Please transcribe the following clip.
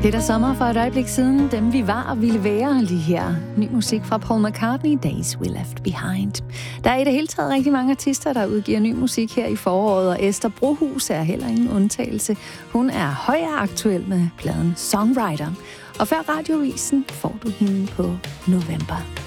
Det er der sommer for et øjeblik siden, dem vi var og ville være lige her. Ny musik fra Paul McCartney, Days We Left Behind. Der er i det hele taget rigtig mange artister, der udgiver ny musik her i foråret, og Esther Brohus er heller ingen undtagelse. Hun er højaktuel med pladen Songwriter. Og før Radiovisen får du hende på November.